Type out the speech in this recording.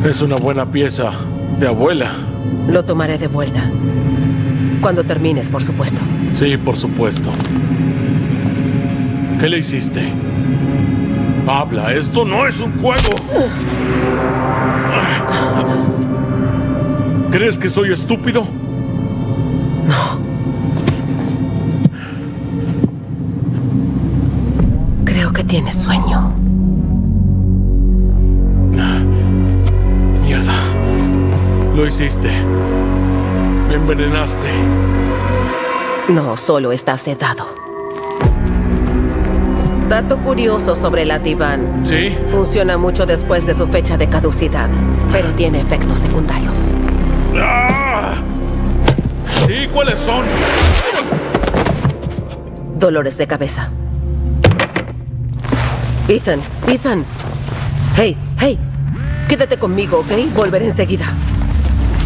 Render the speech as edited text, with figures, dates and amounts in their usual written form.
Es una buena pieza de abuela. Lo tomaré de vuelta. Cuando termines, por supuesto. Sí, por supuesto. ¿Qué le hiciste? Habla, esto no es un juego. ¿Crees que soy estúpido? No. Creo que tienes sueño. Mierda. Lo hiciste. Me envenenaste. No, solo estás sedado. Dato curioso sobre el Ativan. ¿Sí? Funciona mucho después de su fecha de caducidad, pero tiene efectos secundarios. ¡Ah! ¿Sí? ¿Cuáles son? Dolores de cabeza. Ethan. Hey. Quédate conmigo, ¿ok? Volveré enseguida.